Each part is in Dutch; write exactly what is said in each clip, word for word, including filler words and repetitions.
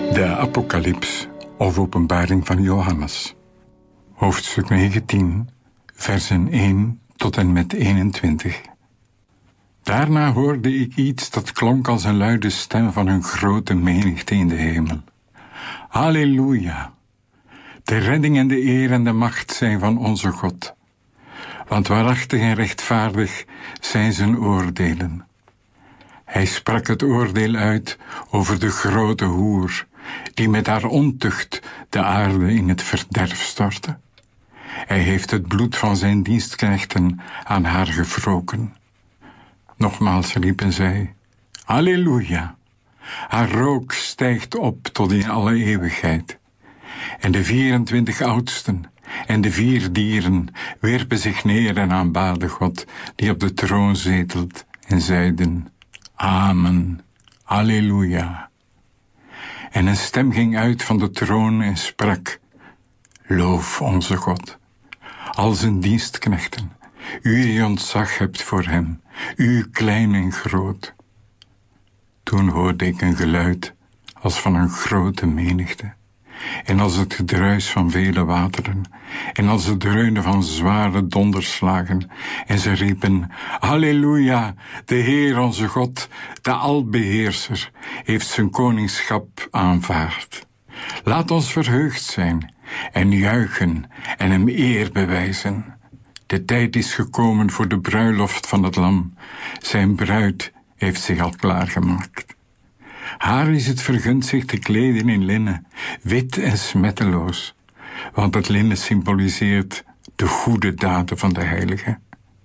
De Apocalyps, of Openbaring van Johannes. Hoofdstuk negentien, versen één tot en met eenentwintig. Daarna hoorde ik iets dat klonk als een luide stem van een grote menigte in de hemel. Halleluja! De redding en de eer en de macht zijn van onze God. Want waarachtig en rechtvaardig zijn zijn oordelen. Hij sprak het oordeel uit over de grote hoer, die met haar ontucht de aarde in het verderf stortte. Hij heeft het bloed van zijn dienstknechten aan haar gewroken. Nogmaals riepen zij, Halleluja! Haar rook stijgt op tot in alle eeuwigheid. En de vierentwintig oudsten en de vier dieren werpen zich neer en aanbaden God, die op de troon zetelt, en zeiden, Amen, Halleluja. En een stem ging uit van de troon en sprak, Loof onze God, al zijn dienstknechten, u die ontzag hebt voor hem, u klein en groot. Toen hoorde ik een geluid als van een grote menigte, en als het gedruis van vele wateren, en als het dreunen van zware donderslagen, en ze riepen, Halleluja, de Heer onze God, de Albeheerser, heeft zijn koningschap aanvaard. Laat ons verheugd zijn, en juichen, en hem eer bewijzen. De tijd is gekomen voor de bruiloft van het lam, zijn bruid heeft zich al klaargemaakt. Haar is het vergund zich te kleden in linnen, wit en smetteloos, want het linnen symboliseert de goede daden van de heilige.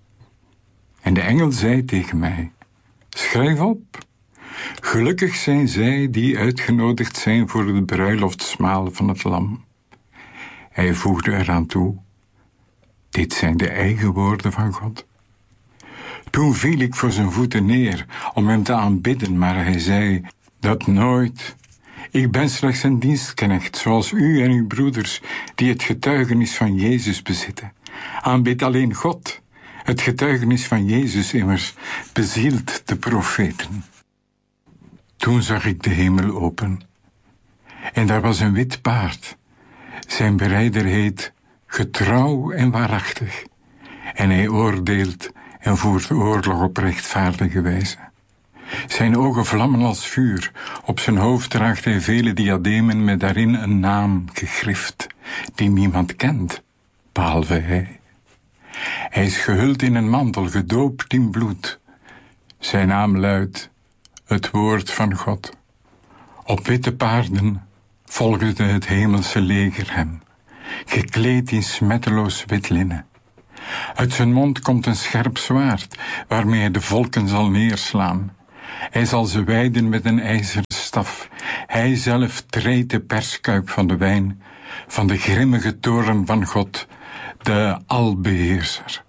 En de engel zei tegen mij, schrijf op, gelukkig zijn zij die uitgenodigd zijn voor de bruiloftsmaal van het lam. Hij voegde eraan toe, dit zijn de eigen woorden van God. Toen viel ik voor zijn voeten neer om hem te aanbidden, maar hij zei, dat nooit. Ik ben slechts een dienstknecht, zoals u en uw broeders, die het getuigenis van Jezus bezitten. Aanbid alleen God. Het getuigenis van Jezus immers bezielt de profeten. Toen zag ik de hemel open. En daar was een wit paard. Zijn berijder heet Getrouw en Waarachtig. En hij oordeelt en voert oorlog op rechtvaardige wijze. Zijn ogen vlammen als vuur. Op zijn hoofd draagt hij vele diademen met daarin een naam gegrift, die niemand kent, behalve hij. Hij is gehuld in een mantel, gedoopt in bloed. Zijn naam luidt, het woord van God. Op witte paarden volgde het hemelse leger hem, gekleed in smetteloos wit linnen. Uit zijn mond komt een scherp zwaard, waarmee hij de volken zal neerslaan. Hij zal ze wijden met een ijzeren staf. Hij zelf treedt de perskuip van de wijn, van de grimmige toorn van God, de Albeheerser.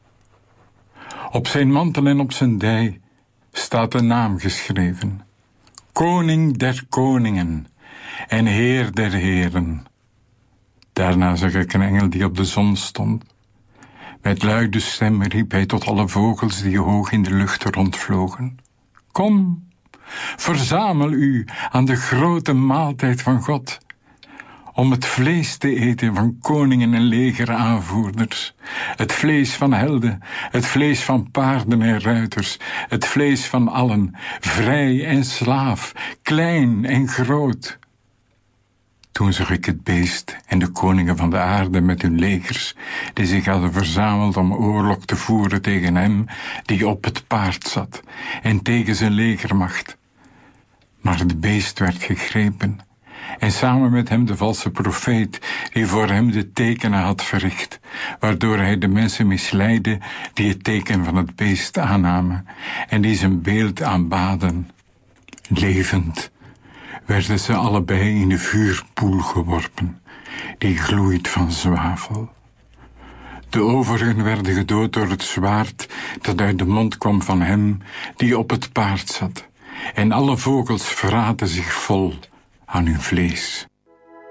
Op zijn mantel en op zijn dij staat een naam geschreven. Koning der koningen en Heer der heren. Daarna zag ik een engel die op de zon stond. Met luide stem riep hij tot alle vogels die hoog in de lucht rondvlogen. Kom, verzamel u aan de grote maaltijd van God, om het vlees te eten van koningen en legeraanvoerders, het vlees van helden, het vlees van paarden en ruiters, het vlees van allen, vrij en slaaf, klein en groot. Toen zag ik het beest en de koningen van de aarde met hun legers, die zich hadden verzameld om oorlog te voeren tegen hem die op het paard zat en tegen zijn legermacht. Maar het beest werd gegrepen en samen met hem de valse profeet die voor hem de tekenen had verricht, waardoor hij de mensen misleidde die het teken van het beest aannamen en die zijn beeld aanbaden. Levend werden ze allebei in de vuurpoel geworpen, die gloeit van zwavel. De overigen werden gedood door het zwaard dat uit de mond kwam van hem die op het paard zat, en alle vogels vraten zich vol aan hun vlees.